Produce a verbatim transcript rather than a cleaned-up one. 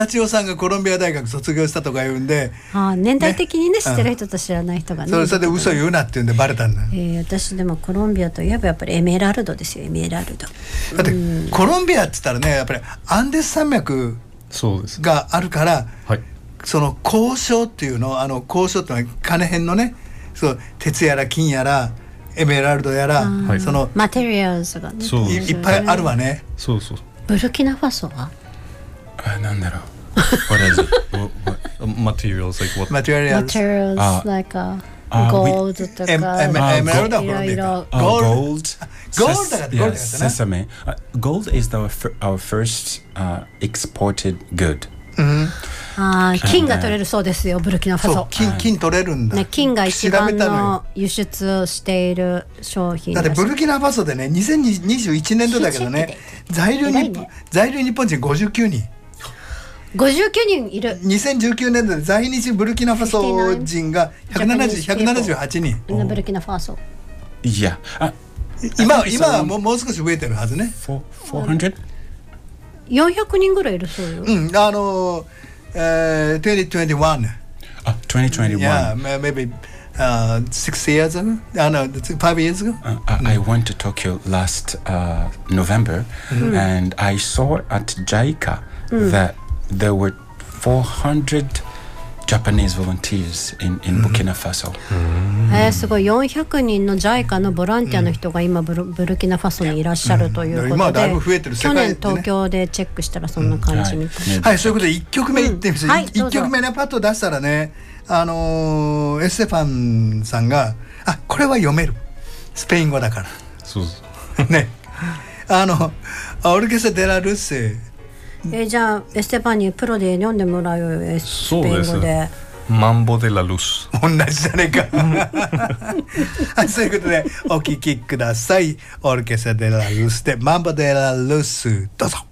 八代さんがコロンビア大学卒業したとか言うんで、 あ年代的に ね, ね知ってる人と知らない人がね、 それそれで嘘言うなって言うんでバレたんだ、 えー、私でもコロンビアといえばやっぱりエメラルドですよ。エメラルドだってコロンビアって言ったらねやっぱりアンデス山脈があるから、はい、その鉱床っていうのあの鉱床ってのは金辺のねそう鉄やら金やらエメラルドやら、はい、そのマテリアルズが、ね、 い, いっぱいあるわね。 そうそう。 ブルキナファソはあなんだろうWhat is it? What, what, materials like what? Materials, materials uh, like a gold とか、 エメラルドいろいろ。 Gold. Gold だから Yes, sesame. Uh, gold is our our first uh, exported good. あ金が取れるそうですよ、ブルキナファソ。 金金取れるんだ。 ね、金が一番の輸出している商品。 だってブルキナファソでね、にせんにじゅういちねんどだけどね、在留日本在留日本人ごじゅうきゅうにん。 ごじゅうきゅうにんいる。 にせんじゅうきゅうねんどで在日ブルキナファソ人がひゃくななじゅうはちにん。 ブルキナファソ。 いや、 今今はもうもう少し増えてるはずね。 よんひゃく？ よんひゃくにんぐらいいるそうよ。 うん、あのUh, twenty twenty-one. Oh, twenty twenty-one. Yeah, maybe uh, six years ago. Uh, no, five years ago. Uh, I, I went to Tokyo last uh, November, mm. and I saw at JICA mm. that there were four hundred Japanese volunteers in, in Burkina Faso. えー、すごいよんひゃくにんの ジャイカ のボランティアの人が今ブル、ブルキナファソにいらっしゃるということで、去年東京でチェックしたらそんな感じみたいな、 うん、はい、はい、そういうことでいっきょくめいってみます、うん、はい、いっきょくめねパッと出したらね、あのー、エステファンさんがあこれは読めるスペイン語だからそうそうね、あのオルケスデラルッセえー、じゃあエステパンにプロで読んでもらうよ、スペイン語で。 マンボデラルス同じじゃねえかはい、そういうことでお聴きください。オルケスデラルスでマンボデラルスどうぞ。